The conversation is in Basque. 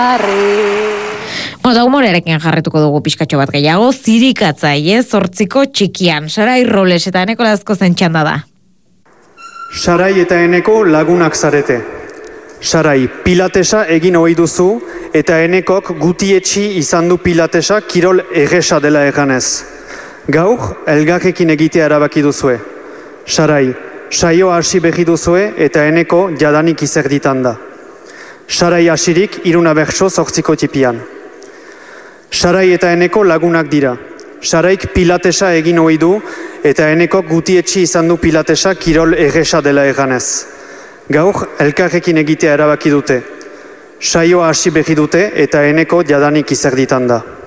Eta humorearekin jarretuko dugu pixkatxo bat gehiago, zirikatzaile, 8 txikian, Sarai Robles eta Eneko Lazkozen txanda da. Sarai eta Eneko lagunak zarete. Sarai, pilatesa egin ohi duzu eta Enekok gutietxi izan du pilatesa kirol egesa dela eganez. Gaur, elgarrekin egitea erabaki duzue. Sarai, saioa hasi behi duzue eta Eneko jadanik izerditan da. Sarai hasirik 3 bertso 8 tipian. Sarai eta Eneko lagunak dira. Saraik pilatesa egin ohi du eta Enekok gutietxi izan du pilatesa kirol egesa dela eganez. Gaur, elkarrekin egitea erabaki dute. Saioa hasi behi dute eta Eneko jadanik izerditan da.